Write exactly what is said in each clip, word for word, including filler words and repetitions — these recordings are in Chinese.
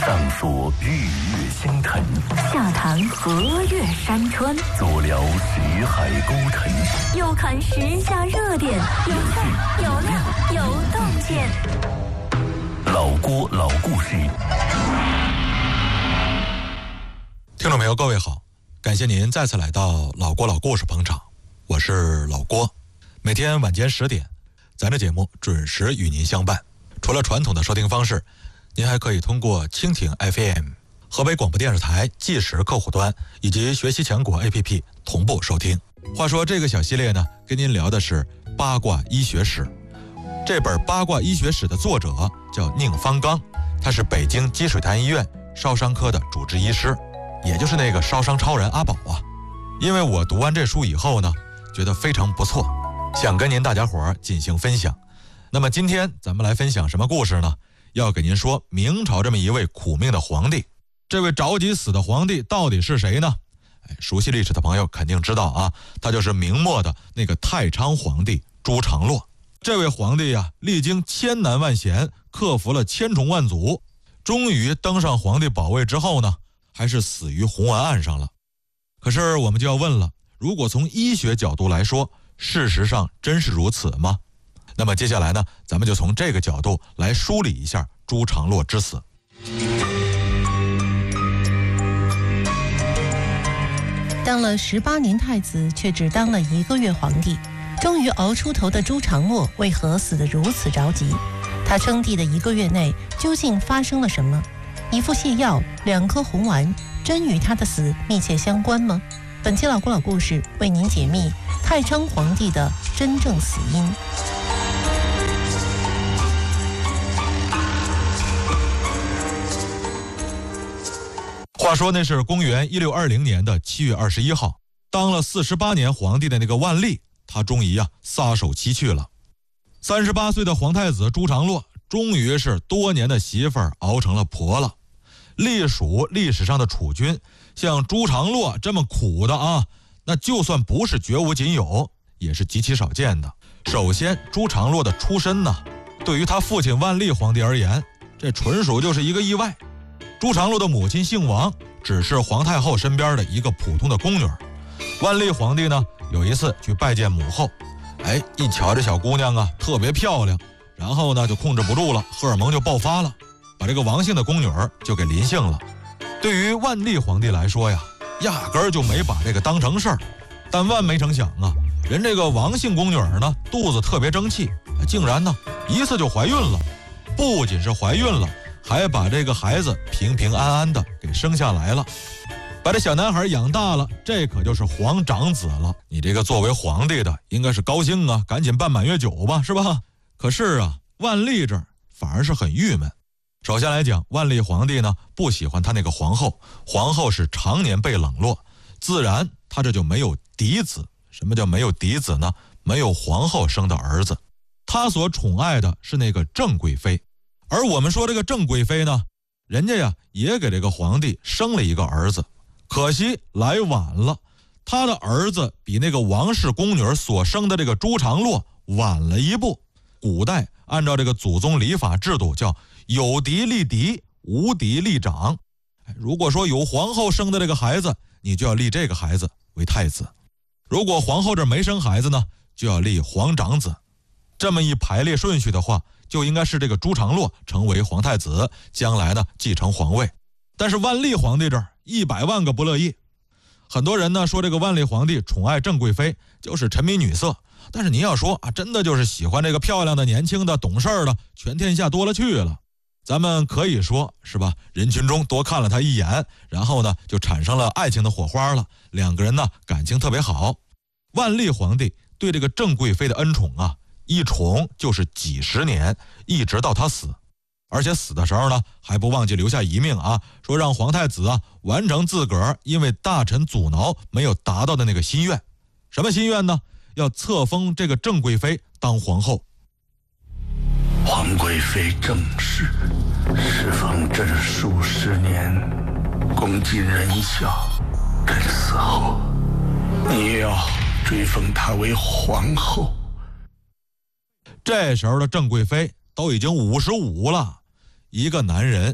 上说日月星辰， 下谈河岳山川， 左聊识海沟腾， 右看时下热点，有趣有料有洞见。 老郭老故事。 听众朋友各位好，感谢您再次来到老郭老故事捧场，我是老郭。每天晚间十点，咱这节目准时与您相伴。除了传统的收听方式，您还可以通过蜻蜓 F M、 河北广播电视台即时客户端以及学习强国 A P P 同步收听。话说这个小系列呢，跟您聊的是八卦医学史。这本八卦医学史的作者叫宁方刚，他是北京积水潭医院烧伤科的主治医师，也就是那个烧伤超人阿宝啊。因为我读完这书以后呢，觉得非常不错，想跟您大家伙进行分享。那么今天咱们来分享什么故事呢？要给您说明朝这么一位苦命的皇帝。这位着急死的皇帝到底是谁呢？哎，熟悉历史的朋友肯定知道啊，他就是明末的那个太昌皇帝朱常洛。这位皇帝啊，历经千难万险，克服了千重万阻，终于登上皇帝宝位之后呢，还是死于红丸案上了。可是我们就要问了，如果从医学角度来说，事实上真是如此吗？那么接下来呢，咱们就从这个角度来梳理一下朱常洛之死。 当了十八年太子，却只当了一个月皇帝，终于熬出头的朱常洛为何死得如此着急？他称帝的一个月内究竟发生了什么？一副泻药，两颗红丸，真与他的死密切相关吗？本期老郭老故事为您解密太昌皇帝的真正死因。 话说那是公元一六二零年的七月二十一号，当了四十八年皇帝的那个万历，他终于啊撒手西去了。三十八岁的皇太子朱常洛，终于是多年的媳妇儿熬成了婆了。历数历史上的储君，像朱常洛这么苦的啊，那就算不是绝无仅有，也是极其少见的。首先，朱常洛的出身呢，对于他父亲万历皇帝而言，这纯属就是一个意外。朱常洛的母亲姓王，只是皇太后身边的一个普通的宫女。万历皇帝呢，有一次去拜见母后，哎，一瞧这小姑娘啊，特别漂亮，然后呢就控制不住了，荷尔蒙就爆发了，把这个王姓的宫女就给临幸了。对于万历皇帝来说呀，压根儿就没把这个当成事儿。但万没成想啊，人这个王姓宫女呢，肚子特别争气，竟然呢一次就怀孕了。不仅是怀孕了，还把这个孩子平平安安的给生下来了，把这小男孩养大了，这可就是皇长子了。你这个作为皇帝的应该是高兴啊，赶紧办满月酒吧，是吧？可是啊，万历这儿反而是很郁闷。首先来讲，万历皇帝呢不喜欢他那个皇后，皇后是常年被冷落，自然他这就没有嫡子。什么叫没有嫡子呢？没有皇后生的儿子。他所宠爱的是那个郑贵妃。而我们说这个郑贵妃呢，人家呀也给这个皇帝生了一个儿子，可惜来晚了，他的儿子比那个王氏宫女所生的这个朱常洛晚了一步。古代按照这个祖宗礼法制度叫有嫡立嫡，无嫡立长。如果说有皇后生的这个孩子，你就要立这个孩子为太子；如果皇后这没生孩子呢，就要立皇长子。这么一排列顺序的话，就应该是这个朱常洛成为皇太子，将来呢继承皇位。但是万历皇帝这儿一百万个不乐意。很多人呢说这个万历皇帝宠爱郑贵妃，就是沉迷女色。但是您要说啊，真的就是喜欢这个漂亮的、年轻的、懂事儿的，全天下多了去了。咱们可以说是吧，人群中多看了他一眼，然后呢就产生了爱情的火花了，两个人呢感情特别好。万历皇帝对这个郑贵妃的恩宠啊，一宠就是几十年，一直到他死。而且死的时候呢，还不忘记留下遗命啊，说让皇太子啊完成自个儿因为大臣阻挠没有达到的那个心愿。什么心愿呢？要册封这个郑贵妃当皇后。 皇贵妃郑氏侍奉朕数十年，恭尽仁孝。朕死后，你也要追封她为皇后。 这时候的郑贵妃都已经五十五了，一个男人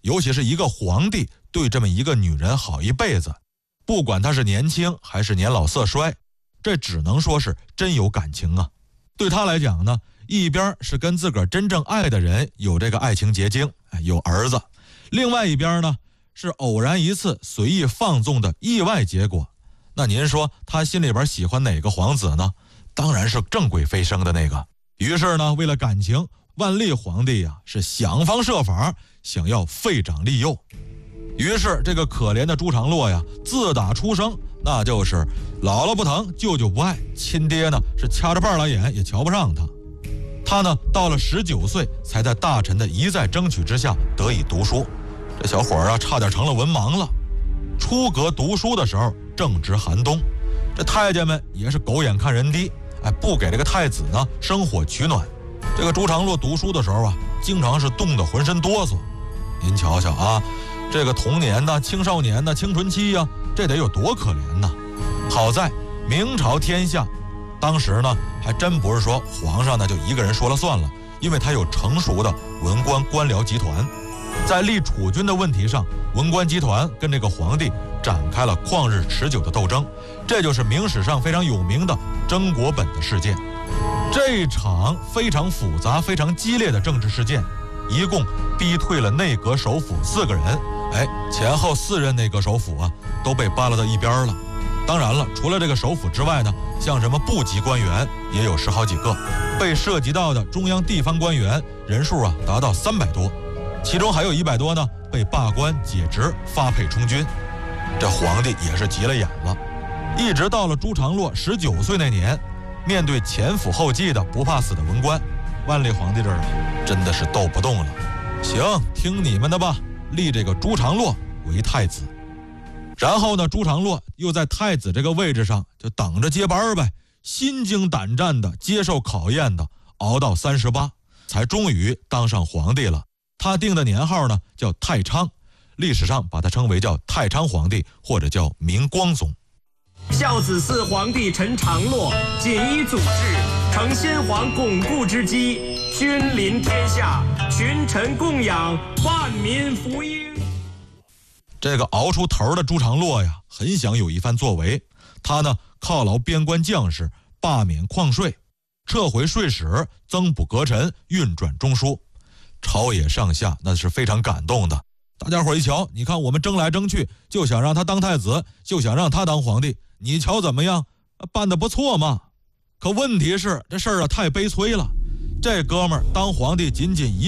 尤其是一个皇帝对这么一个女人好一辈子，不管她是年轻还是年老色衰，这只能说是真有感情啊。对他来讲呢，一边是跟自个儿真正爱的人有这个爱情结晶，有儿子，另外一边呢是偶然一次随意放纵的意外结果。那您说他心里边喜欢哪个皇子呢？当然是郑贵妃生的那个。于是呢，为了感情，万历皇帝呀是想方设法想要废长立幼。于是这个可怜的朱常洛呀，自打出生那就是姥姥不疼，舅舅不爱，亲爹呢是掐着半拉眼也瞧不上他。他呢到了十九岁，才在大臣的一再争取之下得以读书。这小伙儿啊，差点成了文盲了。出阁读书的时候正值寒冬，这太监们也是狗眼看人低，哎，不给这个太子呢生火取暖。这个朱常洛读书的时候啊，经常是冻得浑身哆嗦。您瞧瞧啊，这个童年呢、青少年呢、青春期呀，这得有多可怜呢？好在明朝天下，当时呢还真不是说皇上呢就一个人说了算了，因为他有成熟的文官官僚集团。在立储君的问题上，文官集团跟这个皇帝展开了旷日持久的斗争，这就是明史上非常有名的征国本的事件。这一场非常复杂、非常激烈的政治事件，一共逼退了内阁首辅四个人，哎，前后四任内阁首辅啊都被扒拉到一边了。当然了，除了这个首辅之外呢，像什么部级官员也有十好几个，被涉及到的中央地方官员人数啊达到三百多。其中还有一百多呢被罢官解职发配充军。这皇帝也是急了眼了。一直到了朱常洛十九岁那年，面对前赴后继的不怕死的文官，万历皇帝这儿啊真的是斗不动了。行，听你们的吧，立这个朱常洛为太子。然后呢，朱常洛又在太子这个位置上就等着接班呗，心惊胆战的接受考验的，熬到三十八才终于当上皇帝了。他定的年号呢叫太昌，历史上把他称为叫太昌皇帝，或者叫明光宗。 孝子嗣皇帝陈长洛，锦衣祖制，承先皇巩固之基，君临天下，群臣供养，万民福音。 这个熬出头的朱常洛呀，很想有一番作为。他呢犒劳边关将士，罢免矿税，撤回税使，增补阁臣，运转中书。朝野上下那是非常感动的。大家伙一瞧，你看我们争来争去，就想让他当太子，就想让他当皇帝，你瞧怎么样？办得不错嘛。可问题是这事儿啊太悲催了，这哥们儿当皇帝仅仅一